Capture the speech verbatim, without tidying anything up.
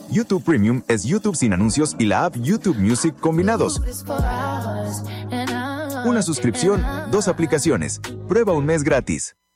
YouTube Premium es YouTube sin anuncios y la app YouTube Music combinados. Una suscripción, dos aplicaciones. Prueba un mes gratis.